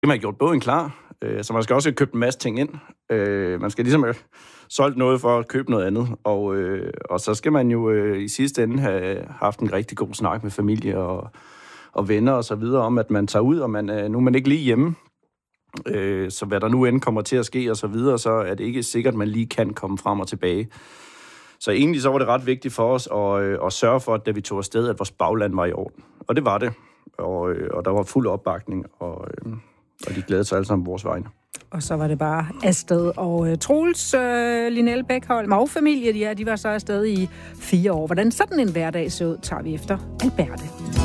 Man har gjort båden klar, så man skal også have købt en masse ting ind. Man skal ligesom have solgt noget for at købe noget andet, og så skal man jo i sidste ende have haft en rigtig god snak med familie og venner og så videre om, at man tager ud, og nu er man ikke lige hjemme. Så hvad der nu end kommer til at ske og så videre, så er det ikke sikkert, at man lige kan komme frem og tilbage. Så egentlig så var det ret vigtigt for os at sørge for, at da vi tog afsted, at vores bagland var i orden. Og det var det. Og der var fuld opbakning, og de glædede sig alle sammen på vores vegne. Og så var det bare afsted. Og Troels, Linelle Bækholm og familie, de var så afsted i 4 år. Hvordan sådan en hverdag så ud, tager vi efter Alberte.